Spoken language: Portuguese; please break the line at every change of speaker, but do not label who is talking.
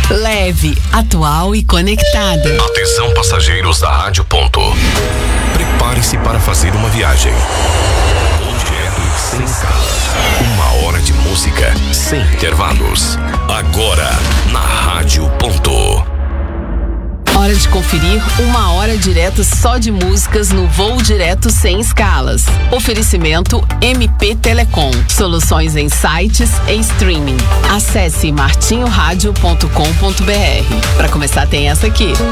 Leve, atual e conectada.
Atenção, passageiros da Rádio Ponto. Prepare-se para fazer uma viagem. Direto sem escalas. 1 hora de música sem intervalos. Agora, na Rádio Ponto.
Hora de conferir 1 hora direto só de músicas no Voo Direto Sem Escalas. Oferecimento MP Telecom. Soluções em sites e streaming. Acesse martinhoradio.com.br. Para começar tem essa aqui.